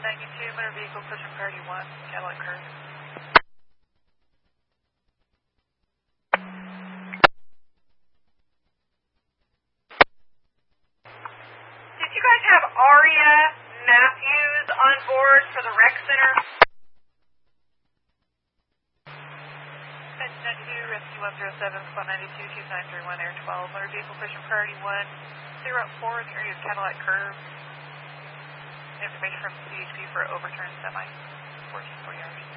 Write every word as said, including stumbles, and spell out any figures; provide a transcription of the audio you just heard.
ninety-two, motor vehicle pushing priority one, Cadillac curve. Did you guys have Aria Matthews on board for the rec center? ninety-two, rescue one zero seven, spot ninety-two, two nine three one, air twelve, motor vehicle pushing priority one, zero four in the area of Cadillac curve. Information from C H P for overturned semi, fourteen forty hours.